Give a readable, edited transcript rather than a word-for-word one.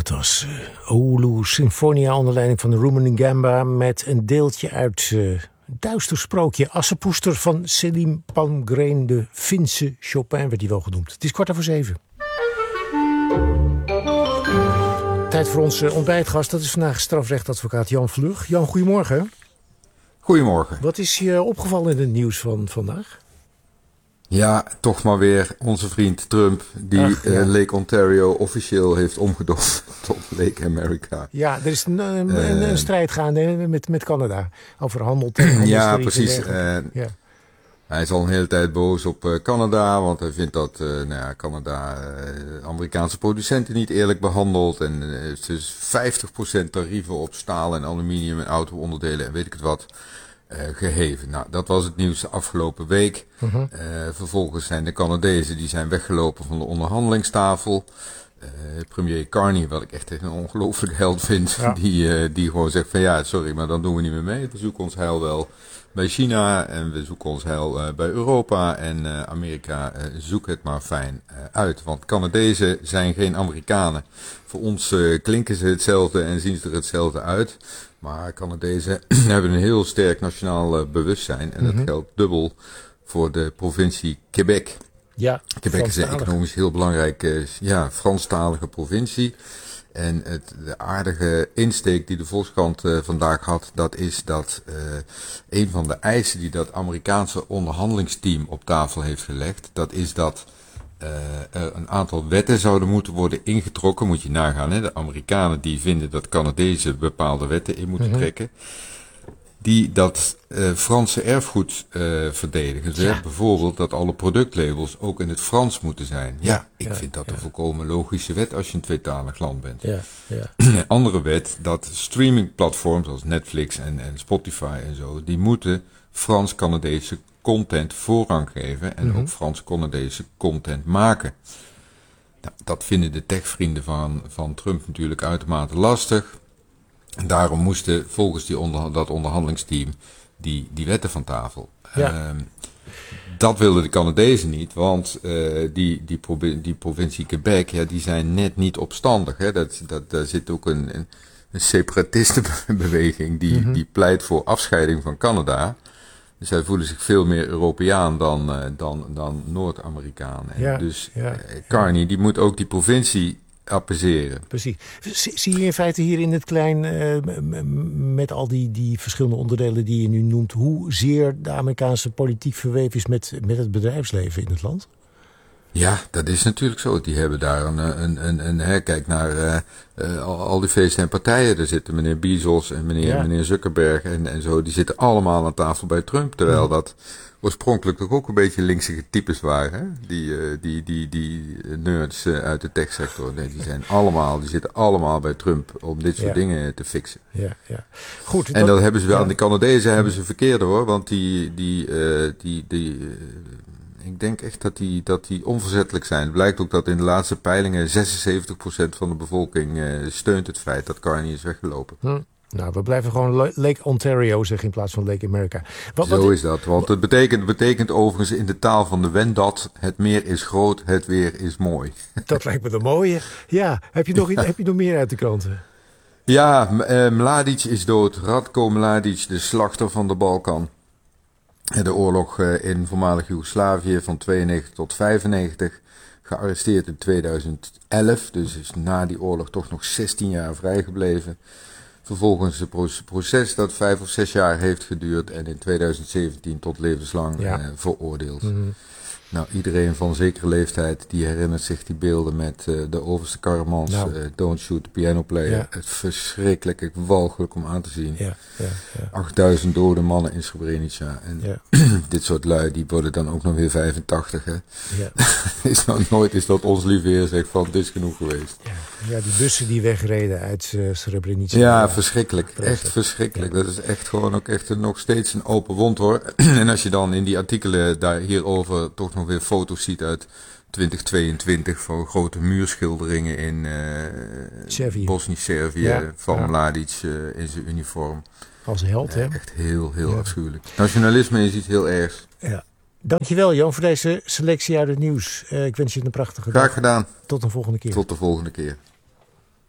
Dat was Oulu Sinfonia onder leiding van de Rummenigamba met een deeltje uit het duister sprookje Assepoester van Selim Palmgren, de Finse Chopin werd hij wel genoemd. Het is 6:15. Tijd voor onze ontbijtgast, dat is vandaag strafrechtadvocaat Jan Vlug. Jan, goedemorgen. Goedemorgen. Wat is je opgevallen in het nieuws van vandaag? Ja, toch maar weer onze vriend Trump, die Lake Ontario officieel heeft omgedoopt tot Lake America. Ja, er is een strijd gaande met Canada over handel tegen ja, precies. Hij is al een hele tijd boos op Canada, want hij vindt dat Canada Amerikaanse producenten niet eerlijk behandelt. En dus 50% tarieven op staal en aluminium en auto-onderdelen en weet ik het wat geheven. Nou, dat was het nieuws de afgelopen week. Vervolgens zijn de Canadezen die zijn weggelopen van de onderhandelingstafel. Premier Carney, wat ik echt een ongelooflijk held vind, die gewoon zegt van ja, sorry, maar dan doen we niet meer mee. We zoeken ons heil wel bij China en we zoeken ons heil bij Europa en Amerika zoek het maar fijn uit. Want Canadezen zijn geen Amerikanen. Voor ons klinken ze hetzelfde en zien ze er hetzelfde uit. Maar Canadezen hebben een heel sterk nationaal bewustzijn en dat geldt dubbel voor de provincie Quebec. Ja, Quebec is een economisch heel belangrijke Franstalige provincie. En de aardige insteek die de Volkskrant vandaag had, dat is dat een van de eisen die dat Amerikaanse onderhandelingsteam op tafel heeft gelegd, dat is dat er een aantal wetten zouden moeten worden ingetrokken. Moet je nagaan, hè? De Amerikanen die vinden dat Canadezen bepaalde wetten in moeten trekken. Die dat Franse erfgoed verdedigen. Dus bijvoorbeeld dat alle productlabels ook in het Frans moeten zijn. Ik vind dat een volkomen logische wet als je een tweetalig land bent. Een andere wet, dat streamingplatforms zoals Netflix en Spotify en zo, die moeten Frans-Canadese content voorrang geven en ook Frans-Canadese content maken. Nou, dat vinden de techvrienden van Trump natuurlijk uitermate lastig. En daarom moesten volgens dat onderhandelingsteam die wetten van tafel. Dat wilden de Canadezen niet, want die provincie Quebec, die zijn net niet opstandig. Hè. Daar zit ook een separatistenbeweging die pleit voor afscheiding van Canada. Dus zij voelen zich veel meer Europeaan dan Noord-Amerikaan. Carney die moet ook die provincie appeaseren. Precies. Zie je in feite hier in het klein, met al die verschillende onderdelen die je nu noemt, hoezeer de Amerikaanse politiek verweven is met het bedrijfsleven in het land? Ja, dat is natuurlijk zo. Die hebben daar kijk naar al die feesten en partijen. Er zitten meneer Bezos en meneer Zuckerberg en zo. Die zitten allemaal aan tafel bij Trump. Terwijl dat oorspronkelijk toch ook een beetje linksige types waren. Hè? Die nerds uit de techsector. Nee, die zitten allemaal bij Trump om dit soort dingen te fixen. Ja. Goed. En dat hebben ze wel aan de Canadezen hebben ze verkeerd hoor. Want ik denk echt dat die onverzettelijk zijn. Het blijkt ook dat in de laatste peilingen 76% van de bevolking steunt het feit dat Carney is weggelopen. Nou, we blijven gewoon Lake Ontario zeggen in plaats van Lake America. Zo is dat, want het betekent overigens in de taal van de Wendat, het meer is groot, het weer is mooi. Dat lijkt me de mooie. Ja, heb je nog meer uit de kranten? Ja, Mladic is dood. Ratko Mladic, de slachter van de Balkan. De oorlog in voormalig Joegoslavië van 92 tot 95. Gearresteerd in 2011, dus is na die oorlog toch nog 16 jaar vrijgebleven. Vervolgens een proces dat 5 of 6 jaar heeft geduurd en in 2017 tot levenslang veroordeeld. Nou, iedereen van zekere leeftijd die herinnert zich die beelden met de overste Karremans, Don't Shoot the Piano Player. Het verschrikkelijk, walgelijk om aan te zien. 8000 dode mannen in Srebrenica. En dit soort lui, die worden dan ook nog weer 85. Hè? Nooit is dat ons lieve Heer zegt van, dit is genoeg geweest. Ja, die bussen die wegreden uit Srebrenica. Ja, verschrikkelijk. Echt verschrikkelijk. Dat is echt gewoon ook echt nog steeds een open wond hoor. En als je dan in die artikelen daar hierover toch nog weer foto's ziet uit 2022 van grote muurschilderingen in Bosnisch-Servië van Mladic in zijn uniform. Als held, hè? Echt heel afschuwelijk. Nationalisme is iets heel ergs. Ja. Dankjewel, Jan, voor deze selectie uit het nieuws. Ik wens je een prachtige dag. Graag gedaan. Tot een volgende keer. Tot de volgende keer.